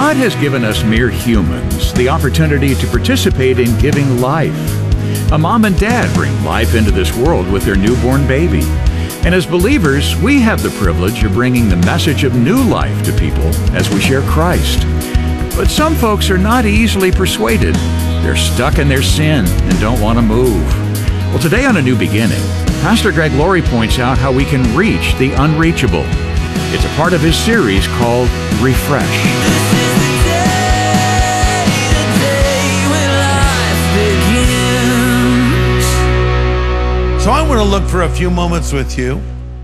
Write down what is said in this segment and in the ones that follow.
God has given us mere humans the opportunity to participate in giving life. A mom and dad bring life into this world with their newborn baby. And as believers, we have the privilege of bringing the message of new life to people as we share Christ. But some folks are not easily persuaded. They're stuck in their sin and don't want to move. Well, today on A New Beginning, Pastor Greg Laurie points out how we can reach the unreachable. It's a part of his series called Refresh. So I want to look for a few moments with you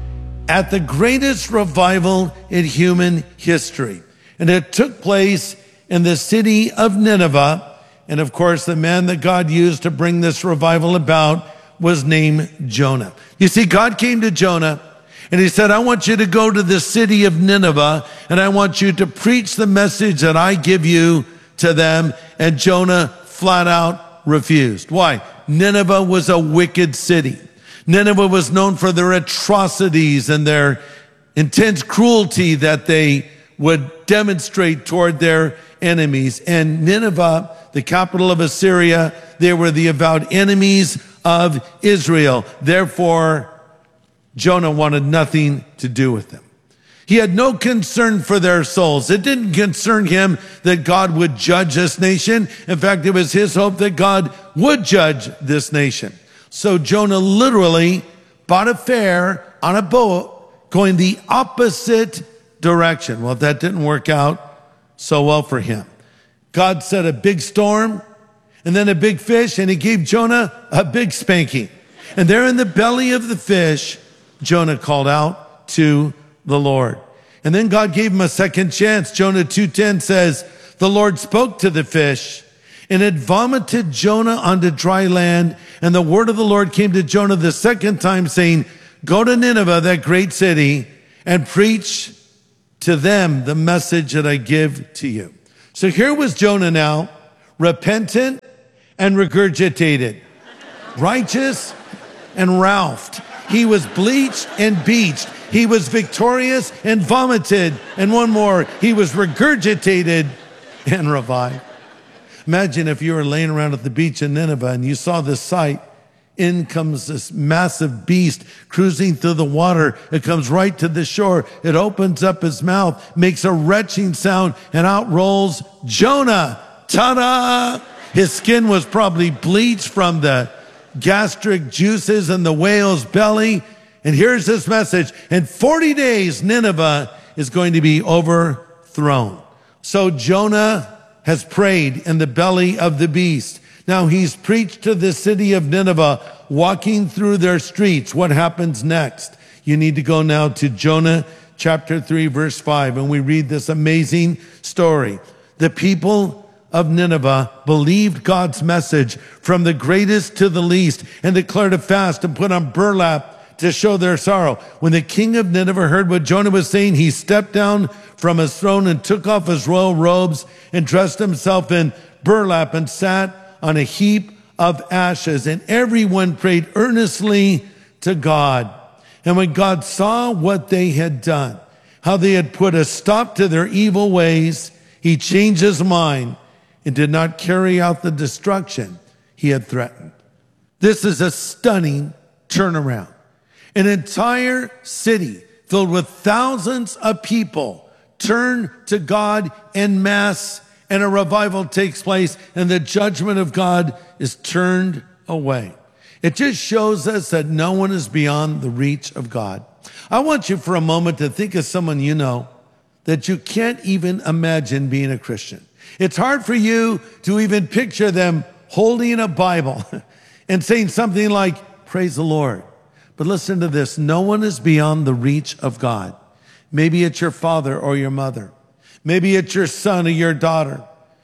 at the greatest revival in human history. And it took place in the city of Nineveh. And of course, the man that God used to bring this revival about was named Jonah. You see, God came to Jonah and he said, I want you to go to the city of Nineveh and I want you to preach the message that I give you to them. And Jonah flat out refused. Why? Nineveh was a wicked city. Nineveh was known for their atrocities and their intense cruelty that they would demonstrate toward their enemies. And Nineveh, the capital of Assyria, they were the avowed enemies of Israel. Therefore, Jonah wanted nothing to do with them. He had no concern for their souls. It didn't concern him that God would judge this nation. In fact, it was his hope that God would judge this nation. So Jonah literally bought a fare on a boat going the opposite direction. Well, that didn't work out so well for him. God set a big storm and then a big fish, and he gave Jonah a big spanking. And there in the belly of the fish, Jonah called out to the Lord. And then God gave him a second chance. Jonah 2:10 says, the Lord spoke to the fish, and it vomited Jonah onto dry land. And the word of the Lord came to Jonah the second time, saying, go to Nineveh, that great city, and preach to them the message that I give to you. So here was Jonah now, repentant and regurgitated, righteous and ralphed. He was bleached and beached. He was victorious and vomited. And one more, he was regurgitated and revived. Imagine if you were laying around at the beach in Nineveh and you saw this sight. In comes this massive beast cruising through the water. It comes right to the shore. It opens up his mouth, makes a retching sound, and out rolls Jonah. Ta-da! His skin was probably bleached from the gastric juices in the whale's belly. And here's this message. In 40 days, Nineveh is going to be overthrown. So Jonah has prayed in the belly of the beast. Now he's preached to the city of Nineveh, walking through their streets. What happens next? You need to go now to Jonah chapter 3, verse 5, and we read this amazing story. The people of Nineveh believed God's message from the greatest to the least and declared a fast and put on burlap to show their sorrow. When the king of Nineveh heard what Jonah was saying, he stepped down from his throne and took off his royal robes and dressed himself in burlap and sat on a heap of ashes. And everyone prayed earnestly to God. And when God saw what they had done, how they had put a stop to their evil ways, he changed his mind and did not carry out the destruction he had threatened. This is a stunning turnaround. An entire city filled with thousands of people turn to God en masse, and a revival takes place, and the judgment of God is turned away. It just shows us that no one is beyond the reach of God. I want you for a moment to think of someone you know that you can't even imagine being a Christian. It's hard for you to even picture them holding a Bible and saying something like, praise the Lord. But listen to this. No one is beyond the reach of God. Maybe it's your father or your mother. Maybe it's your son or your daughter.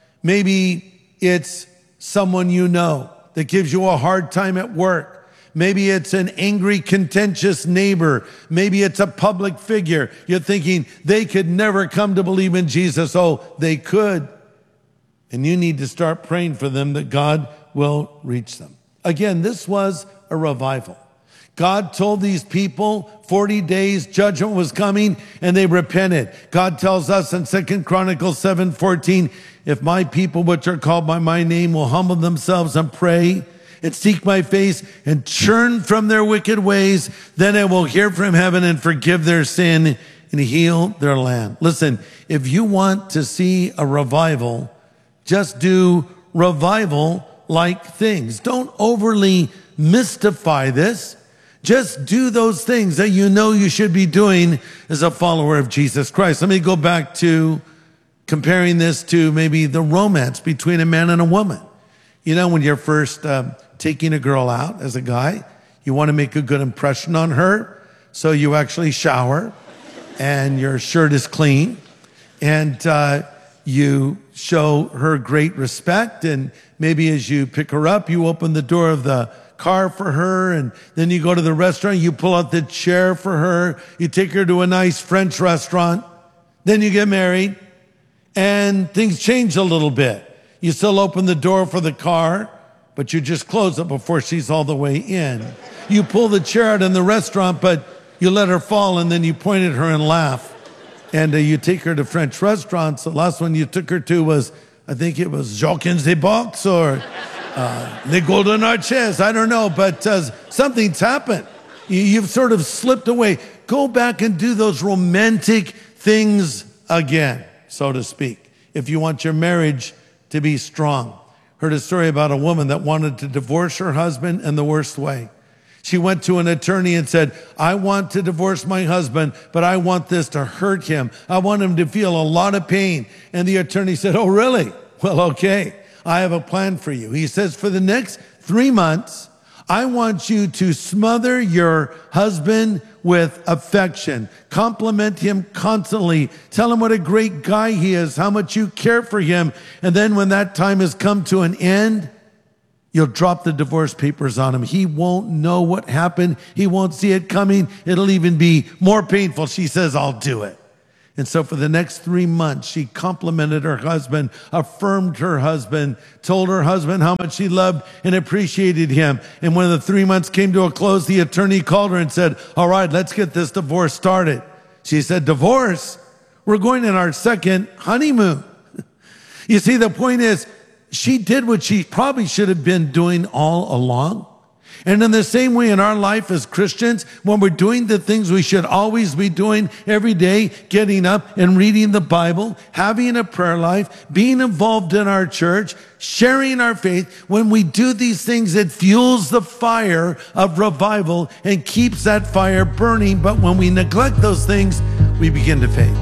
Maybe it's someone you know that gives you a hard time at work. Maybe it's an angry, contentious neighbor. Maybe it's a public figure. You're thinking they could never come to believe in Jesus. Oh, they could. And you need to start praying for them that God will reach them. Again, this was a revival. God told these people 40 days judgment was coming, and they repented. God tells us in 2 Chronicles 7:14, if my people which are called by my name will humble themselves and pray and seek my face and turn from their wicked ways, then I will hear from heaven and forgive their sin and heal their land. Listen, if you want to see a revival, just do revival-like things. Don't overly mystify this. Just do those things that you know you should be doing as a follower of Jesus Christ. Let me go back to comparing this to maybe the romance between a man and a woman. You know, when you're first taking a girl out as a guy, you want to make a good impression on her, so you actually shower, and your shirt is clean, and you show her great respect, and maybe as you pick her up, you open the door of the car for her, and then you go to the restaurant, you pull out the chair for her, you take her to a nice French restaurant, then you get married, and things change a little bit. You still open the door for the car, but you just close it before she's all the way in. You pull the chair out in the restaurant, but you let her fall, and then you point at her and laugh. And you take her to French restaurants. The last one you took her to was, I think it was Jacques des Box or Les Golden Arches. I don't know, but something's happened. You've sort of slipped away. Go back and do those romantic things again, so to speak, if you want your marriage to be strong. Heard a story about a woman that wanted to divorce her husband in the worst way. She went to an attorney and said, I want to divorce my husband, but I want this to hurt him. I want him to feel a lot of pain. And the attorney said, oh, really? Well, okay, I have a plan for you. He says, for the next 3 months, I want you to smother your husband with affection. Compliment him constantly. Tell him what a great guy he is, how much you care for him. And then when that time has come to an end, you'll drop the divorce papers on him. He won't know what happened. He won't see it coming. It'll even be more painful. She says, I'll do it. And so for the next 3 months, she complimented her husband, affirmed her husband, told her husband how much she loved and appreciated him. And when the 3 months came to a close, the attorney called her and said, all right, let's get this divorce started. She said, divorce? We're going on our second honeymoon. You see, the point is, she did what she probably should have been doing all along. And in the same way in our life as Christians, when we're doing the things we should always be doing every day, getting up and reading the Bible, having a prayer life, being involved in our church, sharing our faith, when we do these things, it fuels the fire of revival and keeps that fire burning. But when we neglect those things, we begin to fade.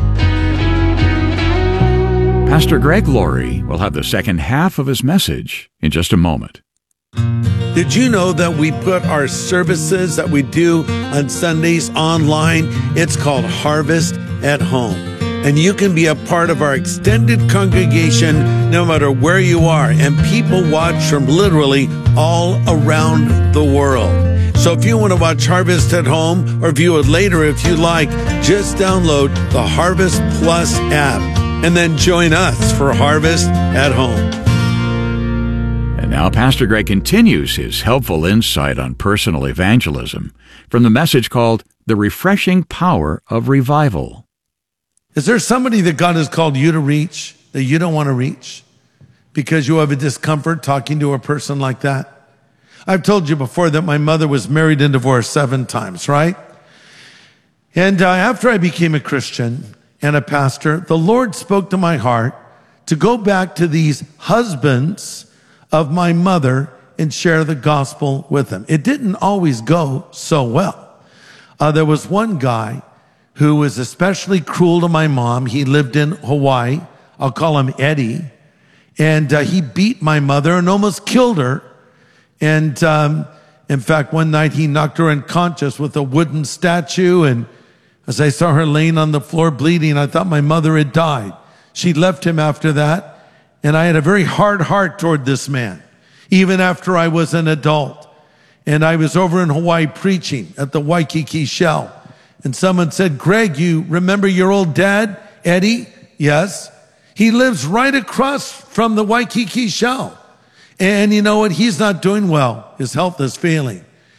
Pastor Greg Laurie will have the second half of his message in just a moment. Did you know that we put our services that we do on Sundays online? It's called Harvest at Home. And you can be a part of our extended congregation no matter where you are. And people watch from literally all around the world. So if you want to watch Harvest at Home or view it later if you like, just download the Harvest Plus app and then join us for Harvest at Home. And now Pastor Greg continues his helpful insight on personal evangelism from the message called The Refreshing Power of Revival. Is there somebody that God has called you to reach that you don't want to reach because you have a discomfort talking to a person like that? I've told you before that my mother was married and divorced 7 times, right? And after I became a Christian and a pastor, the Lord spoke to my heart to go back to these husbands of my mother and share the gospel with them. It didn't always go so well. There was one guy who was especially cruel to my mom. He lived in Hawaii. I'll call him Eddie. And he beat my mother and almost killed her. And in fact, one night he knocked her unconscious with a wooden statue. And as I saw her laying on the floor bleeding, I thought my mother had died. She left him after that. And I had a very hard heart toward this man, even after I was an adult. And I was over in Hawaii preaching at the Waikiki Shell. And someone said, Greg, you remember your old dad, Eddie? Yes. He lives right across from the Waikiki Shell. And you know what? He's not doing well. His health is failing.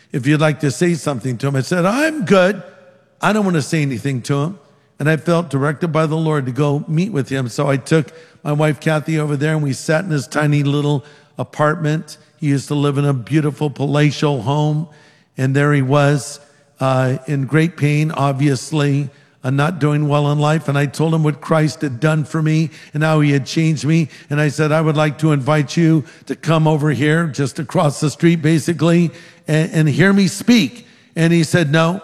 if you'd like to say something to him. I said, I'm good. I don't want to say anything to him. And I felt directed by the Lord to go meet with him. So I took my wife, Kathy, over there, and we sat in his tiny little apartment. He used to live in a beautiful palatial home. And there he was in great pain, obviously, not doing well in life. And I told him what Christ had done for me and how he had changed me. And I said, I would like to invite you to come over here, just across the street, basically, and hear me speak. And he said, no,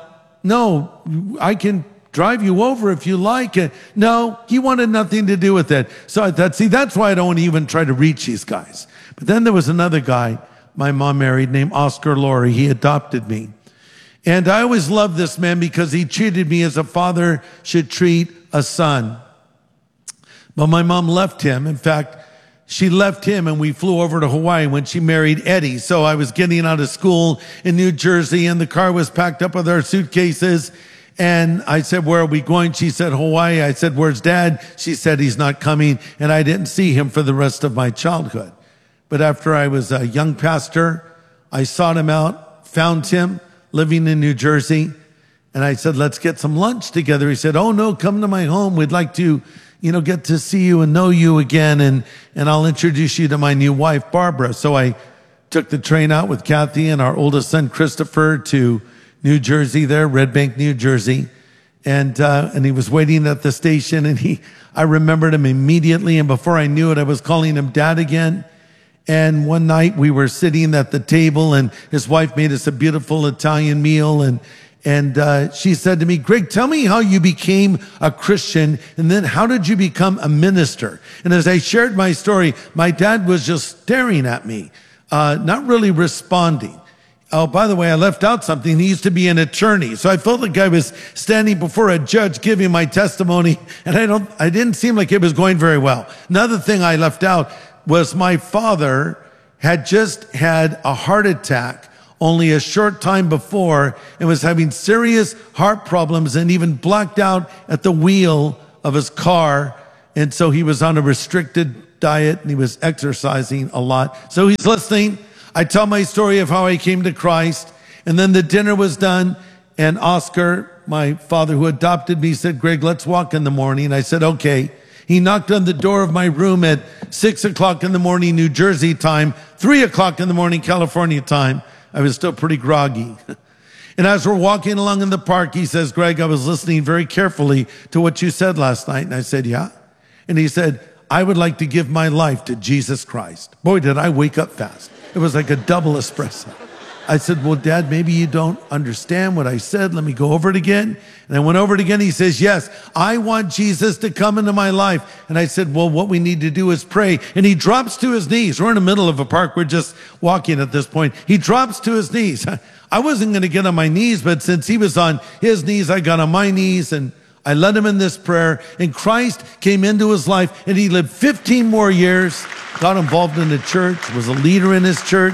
I can drive you over if you like. No, he wanted nothing to do with it. So I thought, see, that's why I don't even try to reach these guys. But then there was another guy my mom married named Oscar Laurie. He adopted me. And I always loved this man because he treated me as a father should treat a son. But my mom left him. In fact, she left him and we flew over to Hawaii when she married Eddie. So I was getting out of school in New Jersey and the car was packed up with our suitcases. And I said, where are we going? She said, Hawaii. I said, where's Dad? She said, he's not coming. And I didn't see him for the rest of my childhood. But after I was a young pastor, I sought him out, found him living in New Jersey. And I said, let's get some lunch together. He said, oh no, come to my home. We'd like to, get to see you and know you again. And I'll introduce you to my new wife, Barbara. So I took the train out with Kathy and our oldest son, Christopher, to New Jersey there, Red Bank, New Jersey. And he was waiting at the station and I remembered him immediately. And before I knew it, I was calling him Dad again. And one night we were sitting at the table and his wife made us a beautiful Italian meal. And she said to me, Greg, tell me how you became a Christian and then how did you become a minister? And as I shared my story, my dad was just staring at me, not really responding. Oh, by the way, I left out something. He used to be an attorney. So I felt like I was standing before a judge giving my testimony and I didn't seem like it was going very well. Another thing I left out was my father had just had a heart attack only a short time before and was having serious heart problems and even blacked out at the wheel of his car. And so he was on a restricted diet and he was exercising a lot. So he's listening. I tell my story of how I came to Christ. And then the dinner was done. And Oscar, my father who adopted me, said, Greg, let's walk in the morning. I said, okay. He knocked on the door of my room at 6 o'clock in the morning, New Jersey time, 3 o'clock in the morning, California time. I was still pretty groggy. And as we're walking along in the park, he says, Greg, I was listening very carefully to what you said last night. And I said, yeah. And he said, I would like to give my life to Jesus Christ. Boy, did I wake up fast. It was like a double espresso. I said, well, Dad, maybe you don't understand what I said. Let me go over it again. And I went over it again. He says, yes, I want Jesus to come into my life. And I said, well, what we need to do is pray. And he drops to his knees. We're in the middle of a park. We're just walking at this point. He drops to his knees. I wasn't going to get on my knees, but since he was on his knees, I got on my knees and I led him in this prayer. And Christ came into his life and he lived 15 more years, got involved in the church, was a leader in his church.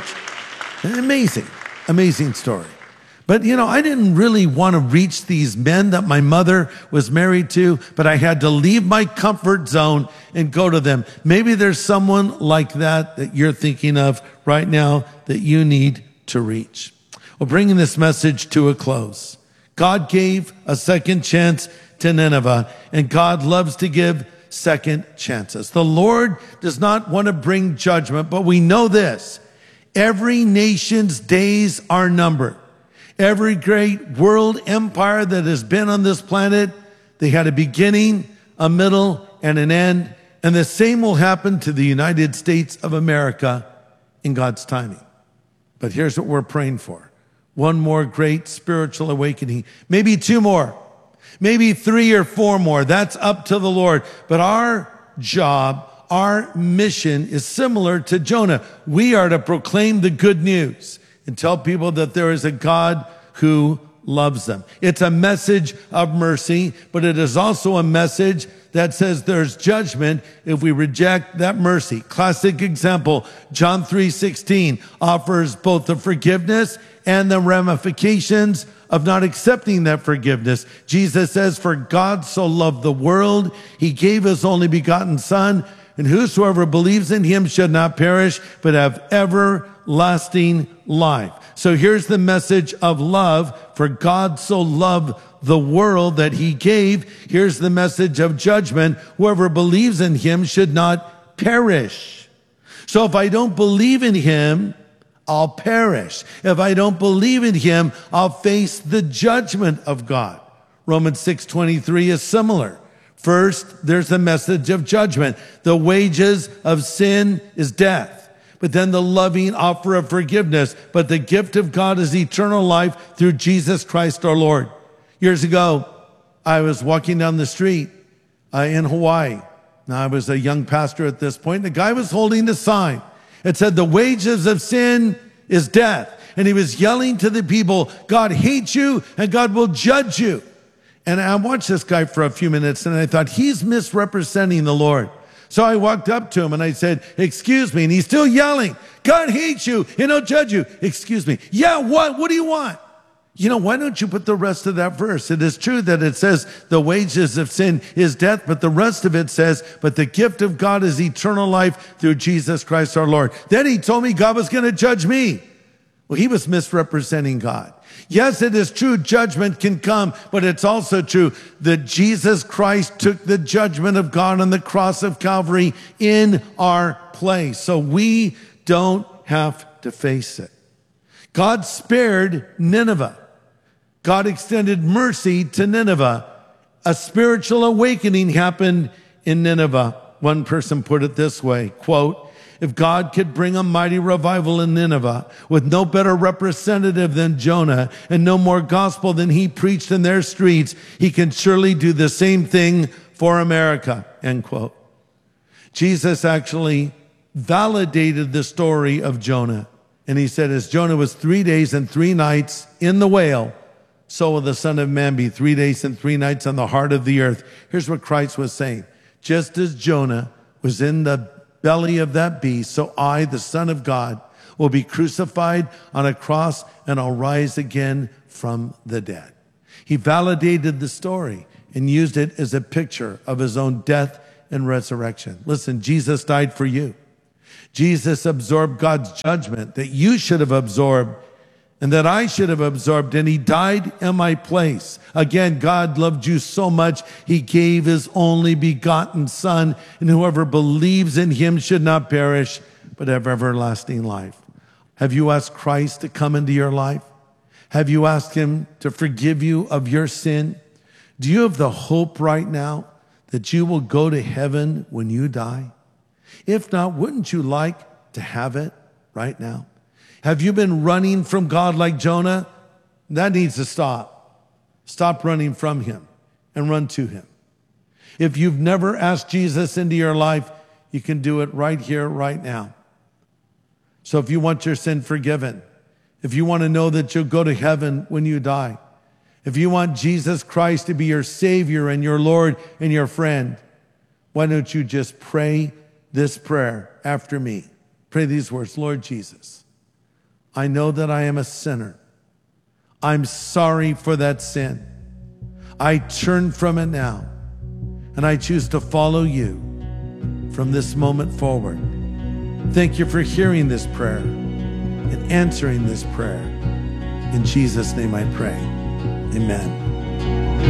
Amazing story. But, I didn't really want to reach these men that my mother was married to, but I had to leave my comfort zone and go to them. Maybe there's someone like that you're thinking of right now that you need to reach. Well, bringing this message to a close. God gave a second chance to Nineveh, and God loves to give second chances. The Lord does not want to bring judgment, but we know this. Every nation's days are numbered. Every great world empire that has been on this planet, they had a beginning, a middle, and an end. And the same will happen to the United States of America in God's timing. But here's what we're praying for. One more great spiritual awakening. Maybe 2 more. Maybe 3 or 4 more. That's up to the Lord. But our job, our mission is similar to Jonah. We are to proclaim the good news and tell people that there is a God who loves them. It's a message of mercy, but it is also a message that says there's judgment if we reject that mercy. Classic example, John 3:16 offers both the forgiveness and the ramifications of not accepting that forgiveness. Jesus says, for God so loved the world, he gave his only begotten son. And whosoever believes in him should not perish, but have everlasting life. So here's the message of love. For God so loved the world that he gave. Here's the message of judgment. Whoever believes in him should not perish. So if I don't believe in him, I'll perish. If I don't believe in him, I'll face the judgment of God. Romans 6:23 is similar. First, there's the message of judgment. The wages of sin is death, but then the loving offer of forgiveness. But the gift of God is eternal life through Jesus Christ our Lord. Years ago, I was walking down the street in Hawaii. Now, I was a young pastor at this point. The guy was holding a sign. It said, the wages of sin is death. And he was yelling to the people, God hates you and God will judge you. And I watched this guy for a few minutes and I thought, he's misrepresenting the Lord. So I walked up to him and I said, excuse me. And he's still yelling, God hates you and he'll judge you. Excuse me. Yeah, what? What do you want? You know, why don't you put the rest of that verse? It is true that it says the wages of sin is death, but the rest of it says, but the gift of God is eternal life through Jesus Christ our Lord. Then he told me God was going to judge me. Well, he was misrepresenting God. Yes, it is true judgment can come, but it's also true that Jesus Christ took the judgment of God on the cross of Calvary in our place. So we don't have to face it. God spared Nineveh. God extended mercy to Nineveh. A spiritual awakening happened in Nineveh. One person put it this way, quote, if God could bring a mighty revival in Nineveh with no better representative than Jonah and no more gospel than he preached in their streets, he can surely do the same thing for America, end quote. Jesus actually validated the story of Jonah. And he said, as Jonah was 3 days and 3 nights in the whale, so will the Son of Man be 3 days and 3 nights on the heart of the earth. Here's what Christ was saying. Just as Jonah was in the belly of that beast, so I, the Son of God, will be crucified on a cross and I'll rise again from the dead. He validated the story and used it as a picture of his own death and resurrection. Listen, Jesus died for you. Jesus absorbed God's judgment that you should have absorbed and that I should have absorbed, and he died in my place. Again, God loved you so much, he gave his only begotten Son, and whoever believes in him should not perish, but have everlasting life. Have you asked Christ to come into your life? Have you asked him to forgive you of your sin? Do you have the hope right now that you will go to heaven when you die? If not, wouldn't you like to have it right now? Have you been running from God like Jonah? That needs to stop. Stop running from him and run to him. If you've never asked Jesus into your life, you can do it right here, right now. So if you want your sin forgiven, if you want to know that you'll go to heaven when you die, if you want Jesus Christ to be your Savior and your Lord and your friend, why don't you just pray this prayer after me? Pray these words, Lord Jesus, I know that I am a sinner. I'm sorry for that sin. I turn from it now, and I choose to follow you from this moment forward. Thank you for hearing this prayer and answering this prayer. In Jesus' name I pray. Amen.